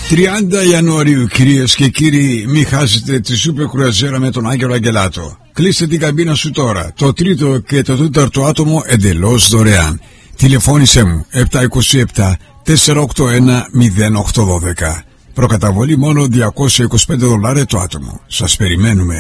30 Ιανουαρίου, κυρίες και κύριοι, μην χάσετε τη Σούπερ Κρουαζέρα με τον Άγγελο Αγγελάτο. Κλείστε την καμπίνα σου τώρα. Το τρίτο και το τέταρτο άτομο εντελώς δωρεάν. Τηλεφώνησέ μου 727 481 0812. Προκαταβολή μόνο $225 το άτομο. Σας περιμένουμε.